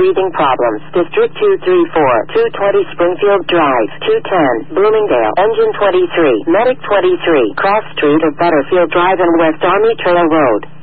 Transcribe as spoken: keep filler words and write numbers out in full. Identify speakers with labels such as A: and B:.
A: breathing problems. District two three four, two twenty Springfield Drive, two ten, Bloomingdale. Engine twenty-three, Medic twenty-three, Cross Street of Butterfield Drive and West Army Trail Road.